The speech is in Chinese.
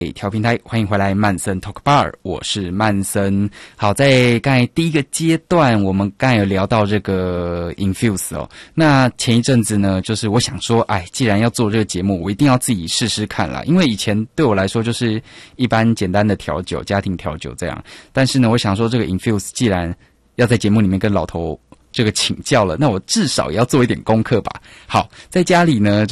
调频台，欢迎回来曼森 Talk Bar， 我是曼森。好，在刚才第一个阶段，我们刚才有聊到这个 Infuse 哦。那前一阵子呢，就是我想说，既然要做这个节目，我一定要自己试试看啦。因为以前对我来说就是一般简单的调酒，家庭调酒这样。但是呢，我想说这个 Infuse 既然要在节目里面跟老头这个请教了，那我至少也要做一点功课吧。好，在家里呢